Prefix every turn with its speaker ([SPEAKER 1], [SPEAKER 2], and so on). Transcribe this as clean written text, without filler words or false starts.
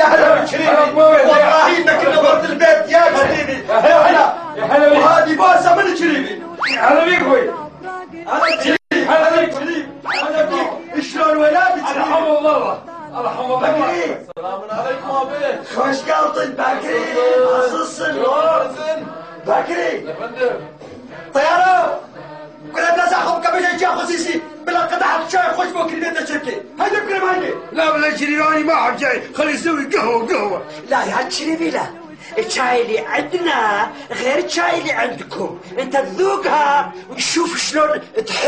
[SPEAKER 1] يا هلا بشريفي، والله انك نورت البيت يا شريفي. يا هلا وهذه بوسه من شريفي.
[SPEAKER 2] هلا بيك اخوي.
[SPEAKER 1] هلا بيك شريفي. شلون ولادك؟
[SPEAKER 2] رحم الله. رحم الله.
[SPEAKER 1] بكري
[SPEAKER 3] السلام عليكم ابي.
[SPEAKER 1] خوش قلطن بكري. عصصن بكري
[SPEAKER 3] يا فندم.
[SPEAKER 1] طياره كلها بلا زاخم كبش جا خصيصي بلا قطعه شاي خوش بوكل بيت شركه. هيدا بكري ما هيدا.
[SPEAKER 2] لا بلا شريفاني ما احب شاي، خلي يسوي قهوه.
[SPEAKER 4] لا يا شريفي لا، الشاي اللي عندنا غير الشاي اللي عندكم، انت تذوقها وتشوف شلون تحب